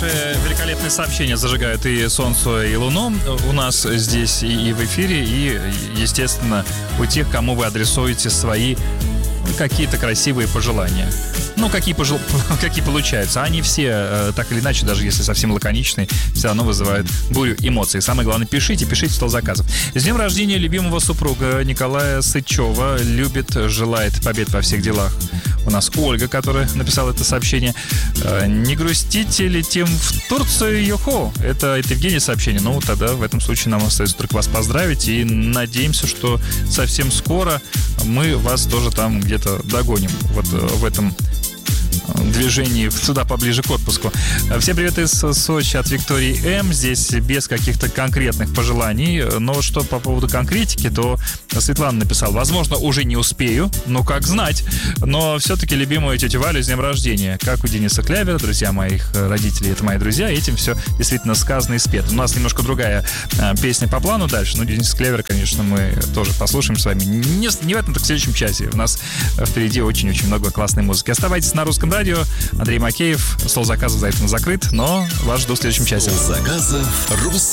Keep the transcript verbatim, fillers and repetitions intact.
Наши великолепные сообщения зажигают и солнце, и луну у нас здесь и в эфире, и, естественно, у тех, кому вы адресуете свои какие-то красивые пожелания. Ну, какие, пожел... какие получаются. Они все, так или иначе, даже если совсем лаконичные, все равно вызывают бурю эмоций. Самое главное, пишите, пишите в стол заказов. С днем рождения любимого супруга Николая Сычева. Любит, желает побед во всех делах. У нас Ольга, которая написала это сообщение. Не грустите, летим в Турцию, йохо. Это, это Евгений сообщение. Ну, тогда в этом случае нам остается только вас поздравить. И надеемся, что совсем скоро мы вас тоже там где-то догоним. Вот в этом движении сюда поближе к отпуску. Всем привет из Сочи от Виктории М. Здесь без каких-то конкретных пожеланий. Но что по поводу конкретики, то Светлана написала: возможно, уже не успею, но как знать. Но все-таки любимую тетю Валю с днем рождения. Как у Дениса Клявера, друзья моих родителей, это мои друзья. Этим все действительно сказано и спето. У нас немножко другая а, песня по плану дальше. Но Денис Клявер, конечно, мы тоже послушаем с вами. Не, не в этом, так в следующем часе. У нас впереди очень-очень много классной музыки. Оставайтесь на Русском радио. Андрей Макеев. Стол заказов за это закрыт, но вас жду в следующем часе. Стол заказов Рус.